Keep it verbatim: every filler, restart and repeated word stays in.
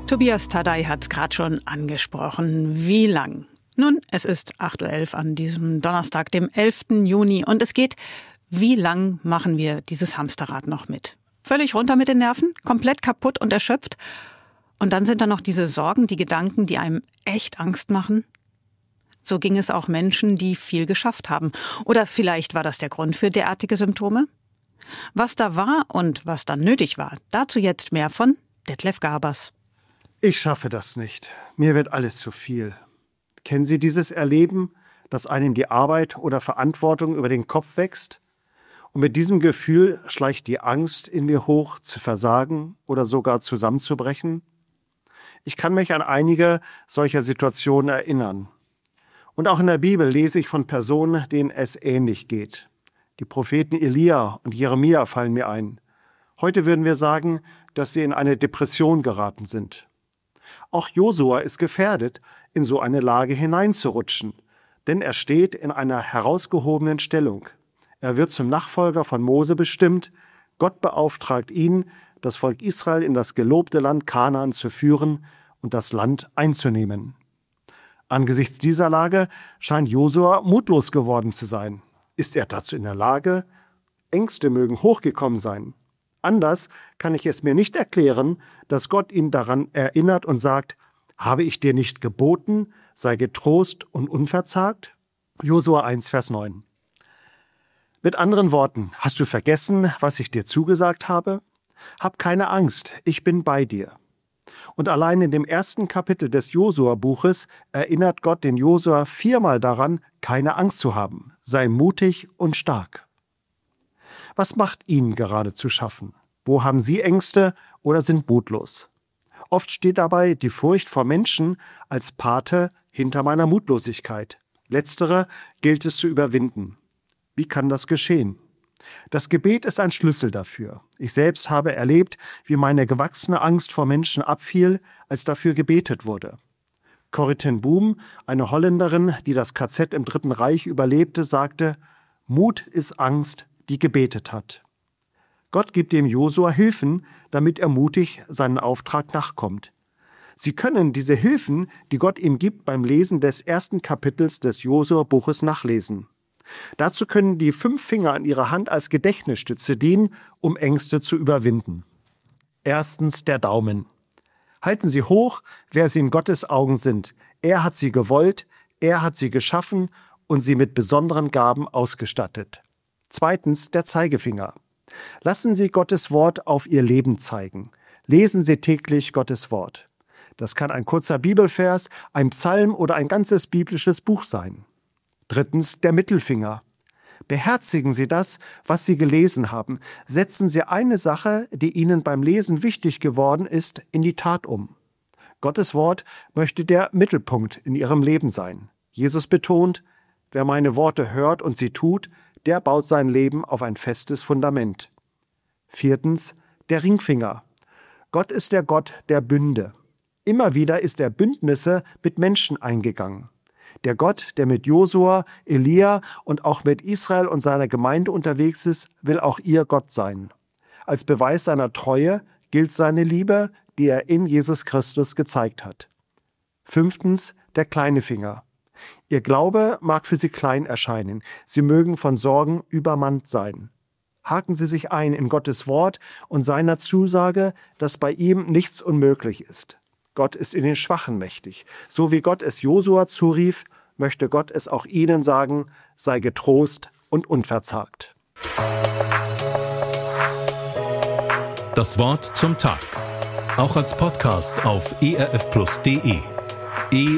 Tobias Tadei hat es gerade schon angesprochen. Wie lang? Nun, es ist acht Uhr elf an diesem Donnerstag, dem elften Juni. Und es geht, wie lang machen wir dieses Hamsterrad noch mit? Völlig runter mit den Nerven, komplett kaputt und erschöpft. Und dann sind da noch diese Sorgen, die Gedanken, die einem echt Angst machen. So ging es auch Menschen, die viel geschafft haben. Oder vielleicht war das der Grund für derartige Symptome? Was da war und was dann nötig war, dazu jetzt mehr von Detlef Gabers. Ich schaffe das nicht. Mir wird alles zu viel. Kennen Sie dieses Erleben, dass einem die Arbeit oder Verantwortung über den Kopf wächst? Und mit diesem Gefühl schleicht die Angst in mir hoch, zu versagen oder sogar zusammenzubrechen? Ich kann mich an einige solcher Situationen erinnern. Und auch in der Bibel lese ich von Personen, denen es ähnlich geht. Die Propheten Elia und Jeremia fallen mir ein. Heute würden wir sagen, dass sie in eine Depression geraten sind. Auch Josua ist gefährdet, in so eine Lage hineinzurutschen, denn er steht in einer herausgehobenen Stellung. Er wird zum Nachfolger von Mose bestimmt. Gott beauftragt ihn, das Volk Israel in das gelobte Land Kanaan zu führen und das Land einzunehmen. Angesichts dieser Lage scheint Josua mutlos geworden zu sein. Ist er dazu in der Lage? Ängste mögen hochgekommen sein. Anders kann ich es mir nicht erklären, dass Gott ihn daran erinnert und sagt, habe ich dir nicht geboten, sei getrost und unverzagt? Josua eins, Vers neun. Mit anderen Worten, hast du vergessen, was ich dir zugesagt habe? Hab keine Angst, ich bin bei dir. Und allein in dem ersten Kapitel des Josua-Buches erinnert Gott den Josua viermal daran, keine Angst zu haben. Sei mutig und stark. Was macht Ihnen gerade zu schaffen? Wo haben Sie Ängste oder sind mutlos? Oft steht dabei die Furcht vor Menschen als Pate hinter meiner Mutlosigkeit. Letztere gilt es zu überwinden. Wie kann das geschehen? Das Gebet ist ein Schlüssel dafür. Ich selbst habe erlebt, wie meine gewachsene Angst vor Menschen abfiel, als dafür gebetet wurde. Corrie ten Boom, eine Holländerin, die das K Z im Dritten Reich überlebte, sagte, Mut ist Angst, die gebetet hat. Gott gibt dem Josua Hilfen, damit er mutig seinen Auftrag nachkommt. Sie können diese Hilfen, die Gott ihm gibt, beim Lesen des ersten Kapitels des Josua-Buches nachlesen. Dazu können die fünf Finger an ihrer Hand als Gedächtnisstütze dienen, um Ängste zu überwinden. Erstens der Daumen. Halten Sie hoch, wer Sie in Gottes Augen sind. Er hat sie gewollt, er hat sie geschaffen und sie mit besonderen Gaben ausgestattet. Zweitens der Zeigefinger. Lassen Sie Gottes Wort auf Ihr Leben zeigen. Lesen Sie täglich Gottes Wort. Das kann ein kurzer Bibelvers, ein Psalm oder ein ganzes biblisches Buch sein. Drittens der Mittelfinger. Beherzigen Sie das, was Sie gelesen haben. Setzen Sie eine Sache, die Ihnen beim Lesen wichtig geworden ist, in die Tat um. Gottes Wort möchte der Mittelpunkt in Ihrem Leben sein. Jesus betont, wer meine Worte hört und sie tut, der baut sein Leben auf ein festes Fundament. Viertens, der Ringfinger. Gott ist der Gott der Bünde. Immer wieder ist er Bündnisse mit Menschen eingegangen. Der Gott, der mit Josua, Elia und auch mit Israel und seiner Gemeinde unterwegs ist, will auch ihr Gott sein. Als Beweis seiner Treue gilt seine Liebe, die er in Jesus Christus gezeigt hat. Fünftens, der kleine Finger. Ihr Glaube mag für Sie klein erscheinen. Sie mögen von Sorgen übermannt sein. Haken Sie sich ein in Gottes Wort und seiner Zusage, dass bei ihm nichts unmöglich ist. Gott ist in den Schwachen mächtig. So wie Gott es Josua zurief, möchte Gott es auch Ihnen sagen, sei getrost und unverzagt. Das Wort zum Tag. Auch als Podcast auf e r f plus punkt d e.